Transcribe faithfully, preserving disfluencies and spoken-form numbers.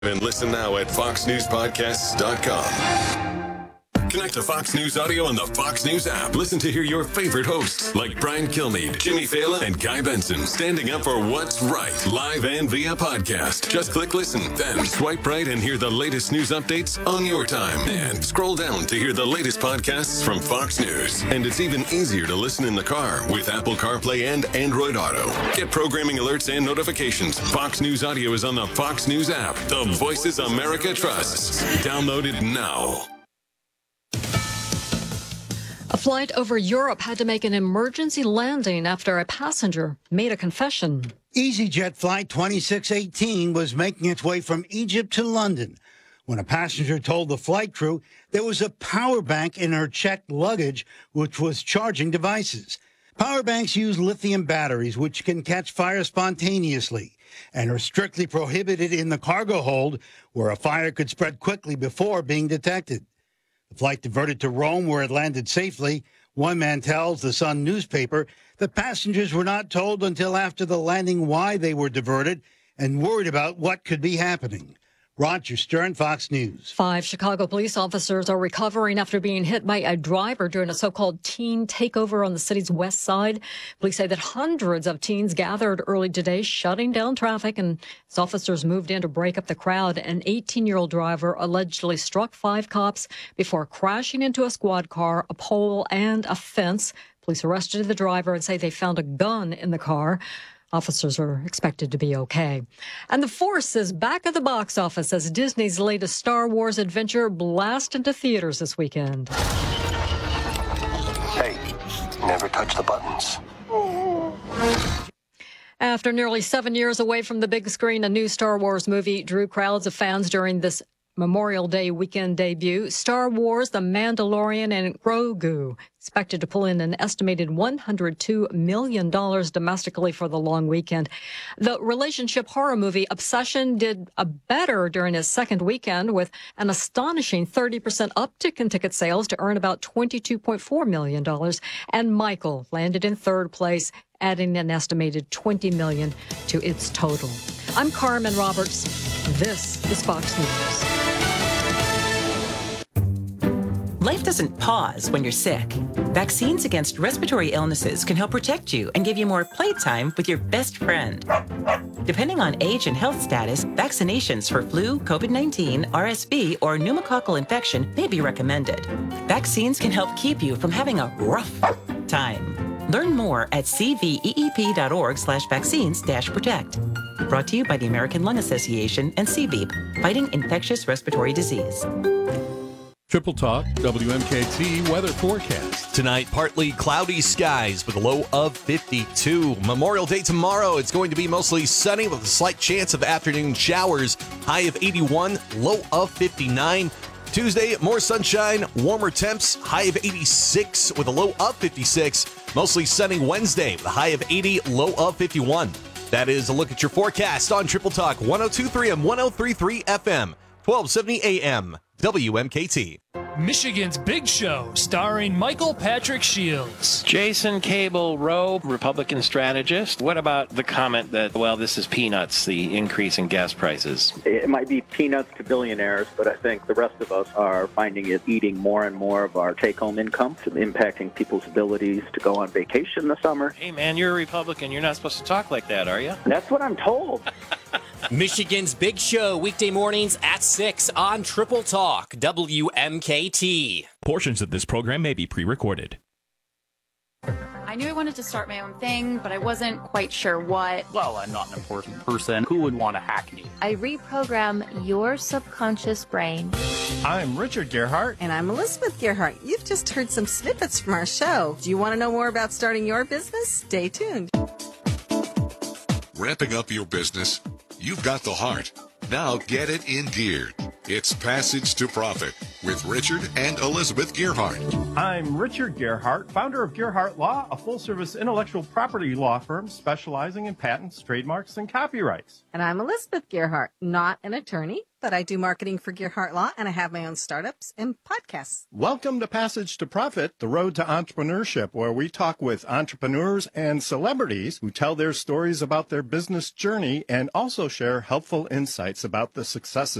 And listen now at fox news podcasts dot com. Connect to Fox News Audio on the Fox News app. Listen to hear your favorite hosts like Brian Kilmeade, Jimmy Fallon, and Guy Benson standing up for what's right, live and via podcast. Just click listen, then swipe right and hear the latest news updates on your time. And scroll down to hear the latest podcasts from Fox News. And it's even easier to listen in the car with Apple CarPlay and Android Auto. Get programming alerts and notifications. Fox News Audio is on the Fox News app. The voices America trusts. Download it now. A flight over Europe had to make an emergency landing after a passenger made a confession. EasyJet flight twenty-six eighteen was making its way from Egypt to London when a passenger told the flight crew there was a power bank in her checked luggage which was charging devices. Power banks use lithium batteries which can catch fire spontaneously and are strictly prohibited in the cargo hold where a fire could spread quickly before being detected. The flight diverted to Rome, where it landed safely. One man tells the Sun newspaper that passengers were not told until after the landing why they were diverted and worried about what could be happening. Roger Stern, Fox News. Five Chicago police officers are recovering after being hit by a driver during a so-called teen takeover on the city's west side. Police say that hundreds of teens gathered early today, shutting down traffic, and as officers moved in to break up the crowd, an eighteen-year-old driver allegedly struck five cops before crashing into a squad car, a pole, and a fence. Police arrested the driver and say they found a gun in the car. Officers are expected to be okay. And The Force is back at the box office as Disney's latest Star Wars adventure blasts into theaters this weekend. Hey, never touch the buttons. After nearly seven years away from the big screen, a new Star Wars movie drew crowds of fans during this Memorial Day weekend debut. Star Wars, The Mandalorian, and Grogu expected to pull in an estimated one hundred two million dollars domestically for the long weekend. The relationship horror movie Obsession did a better during its second weekend with an astonishing thirty percent uptick in ticket sales to earn about twenty-two point four million dollars. And Michael landed in third place, adding an estimated twenty million dollars to its total. I'm Carmen Roberts. This is Fox News. Life doesn't pause when you're sick. Vaccines against respiratory illnesses can help protect you and give you more playtime with your best friend. Depending on age and health status, vaccinations for flu, COVID nineteen, R S V, or pneumococcal infection may be recommended. Vaccines can help keep you from having a rough time. Learn more at cveep.org slash vaccines dash protect. Brought to you by the American Lung Association and C V E P, fighting infectious respiratory disease. Triple Talk, W M K T weather forecast. Tonight, partly cloudy skies with a low of fifty-two. Memorial Day tomorrow, it's going to be mostly sunny with a slight chance of afternoon showers. High of eighty-one, low of fifty-nine. Tuesday, more sunshine, warmer temps, high of eighty-six with a low of fifty-six. Mostly sunny Wednesday with a high of eighty, low of fifty-one. That is a look at your forecast on Triple Talk one oh two point three and one oh three point three F M, twelve seventy A M, W M K T. Michigan's Big Show, starring Michael Patrick Shields. Jason Cable Rowe, Republican strategist. What about the comment that, well, this is peanuts, the increase in gas prices? It might be peanuts to billionaires, but I think the rest of us are finding it eating more and more of our take-home income, impacting people's abilities to go on vacation this summer. Hey, man, you're a Republican. You're not supposed to talk like that, are you? That's what I'm told. Michigan's Big Show, weekday mornings at six on Triple Talk, W M K T. Portions of this program may be pre-recorded. I knew I wanted to start my own thing, but I wasn't quite sure what. Well, I'm not an important person. Who would want to hack me? I reprogram your subconscious brain. I'm Richard Gerhart. And I'm Elizabeth Gerhart. You've just heard some snippets from our show. Do you want to know more about starting your business? Stay tuned. Ramping up your business? You've got the heart. Now get it in gear. It's Passage to Profit. with Richard and Elizabeth Gearhart. I'm Richard Gearhart, founder of Gearhart Law, a full-service intellectual property law firm specializing in patents, trademarks, and copyrights. And I'm Elizabeth Gearhart, not an attorney, but I do marketing for Gearhart Law, and I have my own startups and podcasts. Welcome to Passage to Profit, the road to entrepreneurship, where we talk with entrepreneurs and celebrities who tell their stories about their business journey and also share helpful insights about the successes